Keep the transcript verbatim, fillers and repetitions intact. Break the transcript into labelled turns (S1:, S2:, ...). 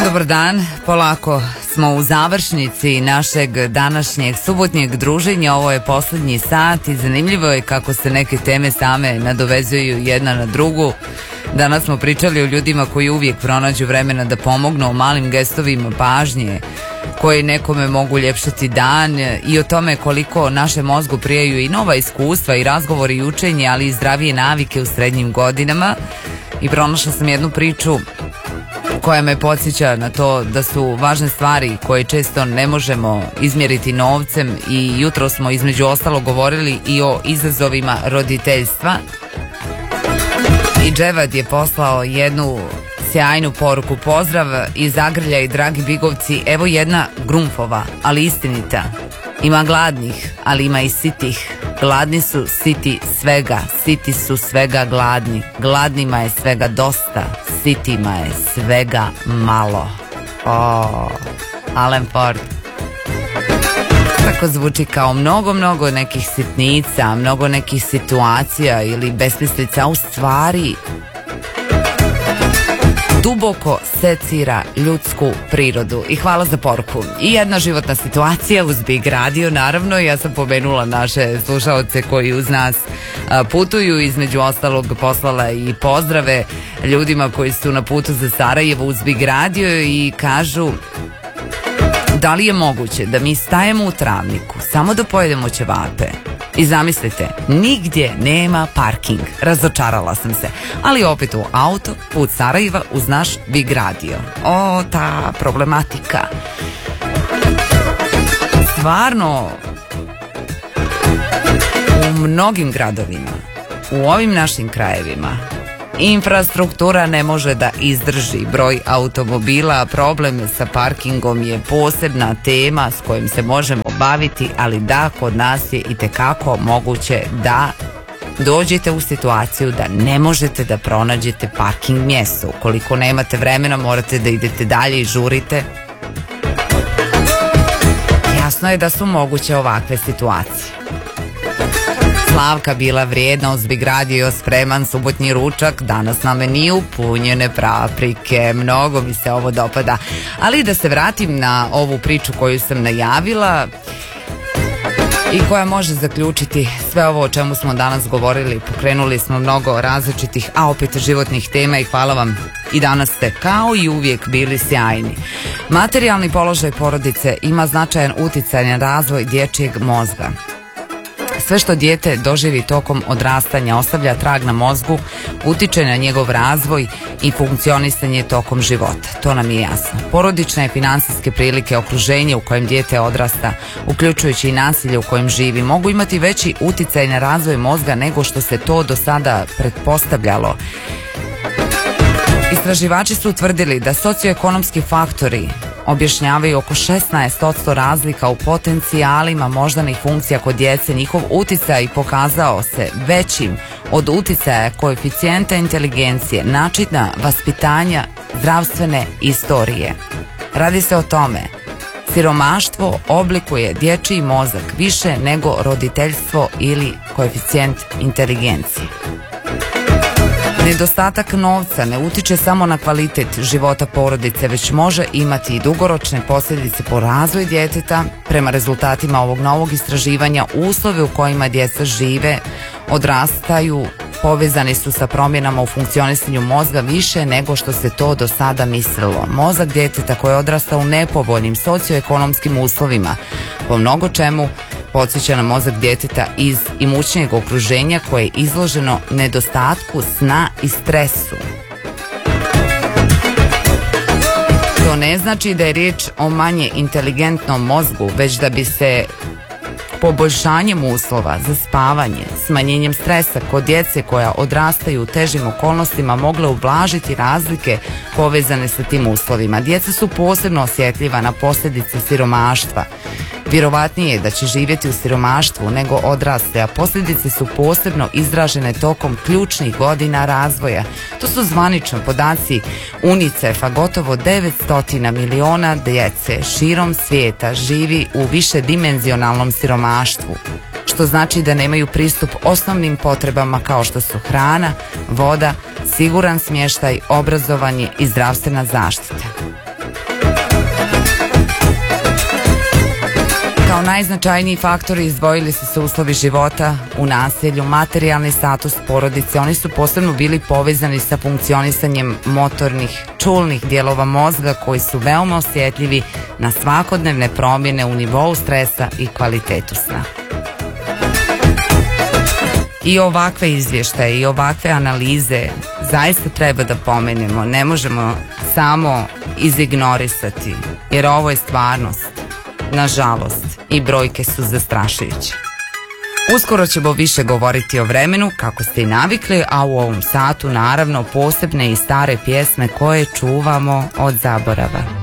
S1: Dobar dan, polako smo u završnici našeg današnjeg subotnjeg druženja. Ovo je posljednji sat i zanimljivo je kako se neke teme same nadovezuju jedna na drugu. Danas smo pričali o ljudima koji uvijek pronađu vremena da pomognu, o malim gestovima pažnje koji nekome mogu ljepšati dan i o tome koliko naše mozgu prijaju i nova iskustva i razgovori i učenje, ali i zdravije navike u srednjim godinama. I pronašla sam jednu priču koja me podsjeća na to da su važne stvari koje često ne možemo izmjeriti novcem i jutro smo između ostalo govorili i o izazovima roditeljstva. I Dževad je poslao jednu sjajnu poruku. Pozdrav iz Zagrlja i dragi bigovci, evo jedna grumfova, ali istinita. Ima gladnih, ali ima i sitih. Gladni su siti svega, siti su svega gladni. Gladnima je svega dosta, sitima je svega malo. O, Alan Ford. Tako zvuči kao mnogo, mnogo nekih sitnica, mnogo nekih situacija ili besmislica, u stvari duboko secira ljudsku prirodu. I hvala za poruku. I jedna životna situacija uz Big Radio, naravno. Ja sam pomenula naše slušaoce koji uz nas putuju, između ostalog poslala i pozdrave ljudima koji su na putu za Sarajevo uz Big Radio i kažu: da li je moguće da mi stajemo u travniku samo da pojedemo ćevape? I zamislite, nigdje nema parking. Razočarala sam se. Ali opet u auto, put Sarajeva uz naš Big Radio. O, ta problematika. Stvarno, u mnogim gradovima, u ovim našim krajevima, infrastruktura ne može da izdrži broj automobila. Problem sa parkingom je posebna tema s kojim se možemo baviti, ali da, kod nas je itekako moguće da dođete u situaciju da ne možete da pronađete parking mjesto. Ukoliko nemate vremena, morate da idete dalje i žurite. Jasno je da su moguće ovakve situacije. Slavka bila vrijedna, uz Big Radio spreman subotnji ručak, danas na meniju punjene paprike, mnogo mi se ovo dopada. Ali da se vratim na ovu priču koju sam najavila i koja može zaključiti sve ovo o čemu smo danas govorili. Pokrenuli smo mnogo različitih, a opet životnih tema i hvala vam, i danas ste kao i uvijek bili sjajni. Materijalni položaj porodice ima značajan uticaj na razvoj dječjeg mozga. Sve što dijete doživi tokom odrastanja ostavlja trag na mozgu, utiče na njegov razvoj i funkcionisanje tokom života. To nam je jasno. Porodične i finansijske prilike, okruženje u kojem dijete odrasta, uključujući i nasilje u kojem živi, mogu imati veći uticaj na razvoj mozga nego što se to do sada pretpostavljalo. Istraživači su utvrdili da socioekonomski faktori objašnjavaju oko šesnaest posto razlika u potencijalima moždanih funkcija kod djece. Njihov uticaj pokazao se većim od uticaja koeficijenta inteligencije, načina vaspitanja, zdravstvene istorije. Radi se o tome, siromaštvo oblikuje dječji mozak više nego roditeljstvo ili koeficijent inteligencije. Nedostatak novca ne utiče samo na kvalitet života porodice, već može imati i dugoročne posljedice po razvoj djeteta. Prema rezultatima ovog novog istraživanja, uslovi u kojima djeca žive, odrastaju, povezani su sa promjenama u funkcionisanju mozga više nego što se to do sada mislilo. Mozak djeteta koji odrasta u nepovoljnim socioekonomskim uslovima po mnogo čemu podsjeća na mozak djeteta iz imućnijeg okruženja koje je izloženo nedostatku sna i stresu. To ne znači da je riječ o manje inteligentnom mozgu, već da bi se poboljšanjem uslova za spavanje, smanjenjem stresa kod djece koja odrastaju u težim okolnostima mogle ublažiti razlike povezane sa tim uslovima. Djeca su posebno osjetljiva na posljedice siromaštva. Vjerovatnije je da će živjeti u siromaštvu nego odrasli, a posljedice su posebno izražene tokom ključnih godina razvoja. To su zvanično podaci UNICEF-a. Gotovo devetsto miliona djece širom svijeta živi u višedimenzionalnom siromaštvu, što znači da nemaju pristup osnovnim potrebama kao što su hrana, voda, siguran smještaj, obrazovanje i zdravstvena zaštita. Kao najznačajniji faktori izdvojili su se uslovi života u naselju, materijalni status porodice. Oni su posebno bili povezani sa funkcionisanjem motornih, čulnih dijelova mozga koji su veoma osjetljivi na svakodnevne promjene u nivou stresa i kvalitetu sna. I ovakve izvještaje i ovakve analize zaista treba da pomenemo, ne možemo samo izignorisati, jer ovo je stvarnost. Nažalost, i brojke su zastrašujuće. Uskoro ćemo više govoriti o vremenu, kako ste i navikli, a u ovom satu naravno posebne i stare pjesme koje čuvamo od zaborava.